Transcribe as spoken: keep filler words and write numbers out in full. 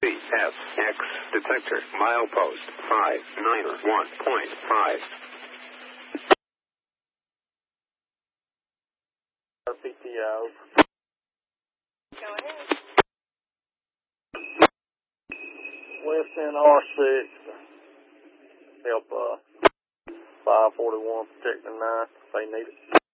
F X detector milepost five nine one point five. P T O. Go ahead. West End R six. Help uh five forty-one protector nine if they need it.